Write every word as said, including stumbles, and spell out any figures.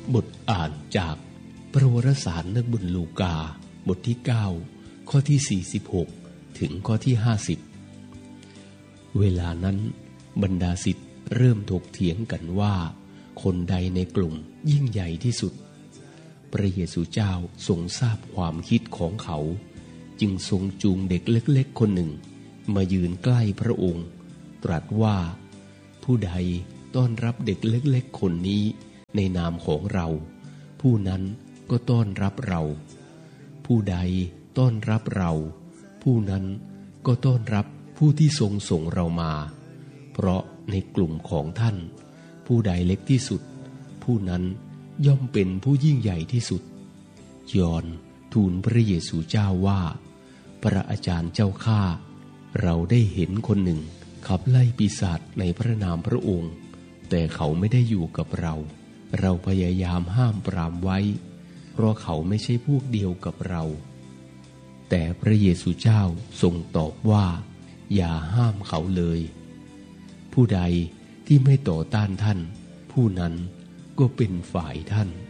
บทอ่านจากพระวรสารนักบุญลูกาบทที่เก้าข้อที่สี่สิบหกถึงข้อที่ห้าสิบเวลานั้นบรรดาศิษย์เริ่มถกเถียงกันว่าคนใดในกลุ่มยิ่งใหญ่ที่สุดพระเยซูเจ้าทรงทราบความคิดของเขาจึงทรงจูงเด็กเล็กๆคนหนึ่งมายืนใกล้พระองค์ตรัสว่าผู้ใดต้อนรับเด็กเล็กๆคนนี้ในนามของเราผู้นั้นก็ต้อนรับเราผู้ใดต้อนรับเราผู้นั้นก็ต้อนรับผู้ที่ทรงส่งเรามาเพราะในกลุ่มของท่านผู้ใดเล็กที่สุดผู้นั้นย่อมเป็นผู้ยิ่งใหญ่ที่สุดยอห์นทูลพระเยซูเจ้าว่าพระอาจารย์เจ้าข้าเราได้เห็นคนหนึ่งขับไล่ปีศาจในพระนามพระองค์แต่เขาไม่ได้อยู่กับเราเราพยายามห้ามปรามไว้เพราะเขาไม่ใช่พวกเดียวกับเราแต่พระเยซูเจ้าทรงตอบว่าอย่าห้ามเขาเลยผู้ใดที่ไม่ต่อต้านท่านผู้นั้นก็เป็นฝ่ายท่าน